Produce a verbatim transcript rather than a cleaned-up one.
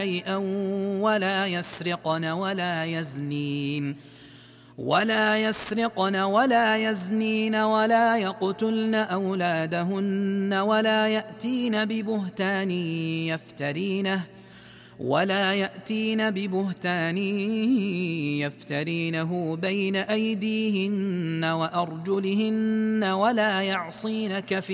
شيئا ولا يسرقن ولا يزنين ولا يسرقن ولا يزنين ولا يقتلن أولادهن ولا يأتين ببهتان يفترينه ولا يأتين ببهتان يفترينه بين أيديهن وأرجلهن ولا يعصينك في